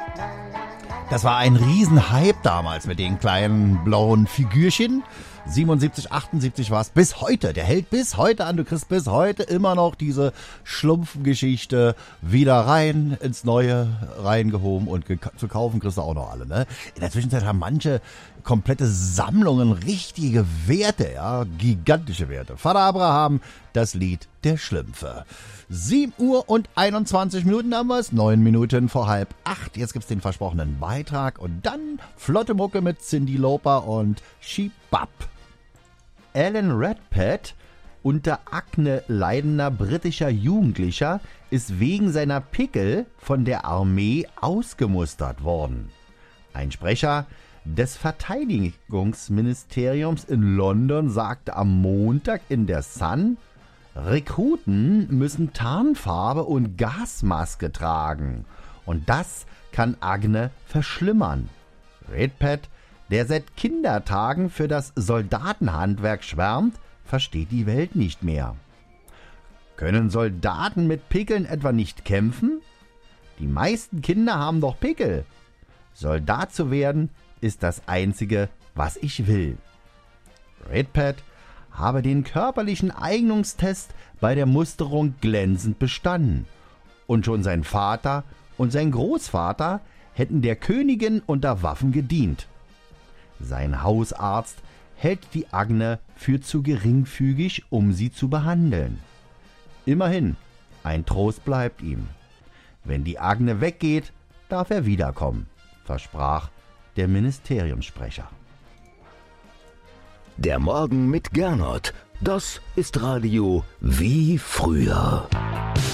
Das war ein Riesenhype damals mit den kleinen blauen Figürchen. 77, 78 war es bis heute. Der hält bis heute an. Du kriegst bis heute immer noch diese Schlumpfgeschichte wieder rein ins Neue reingehoben und zu kaufen kriegst du auch noch alle. Ne? In der Zwischenzeit haben manche komplette Sammlungen richtige Werte, ja, gigantische Werte. Vater Abraham, das Lied der Schlümpfe. 7 Uhr und 21 Minuten haben wir es, 9 Minuten vor 7:30. Jetzt gibt's den versprochenen Beitrag und dann flotte Mucke mit Cyndi Lauper und Shibab. Alan Redpath, unter Akne leidender britischer Jugendlicher, ist wegen seiner Pickel von der Armee ausgemustert worden. Ein Sprecher des Verteidigungsministeriums in London sagte am Montag in der Sun, Rekruten müssen Tarnfarbe und Gasmaske tragen und das kann Akne verschlimmern. Redpath, der seit Kindertagen für das Soldatenhandwerk schwärmt, versteht die Welt nicht mehr. Können Soldaten mit Pickeln etwa nicht kämpfen? Die meisten Kinder haben doch Pickel. Soldat zu werden ist das Einzige, was ich will. Redpath habe den körperlichen Eignungstest bei der Musterung glänzend bestanden. Und schon sein Vater und sein Großvater hätten der Königin unter Waffen gedient. Sein Hausarzt hält die Akne für zu geringfügig, um sie zu behandeln. Immerhin, ein Trost bleibt ihm. Wenn die Akne weggeht, darf er wiederkommen, versprach der Ministeriumssprecher. Der Morgen mit Gernot, das ist Radio wie früher.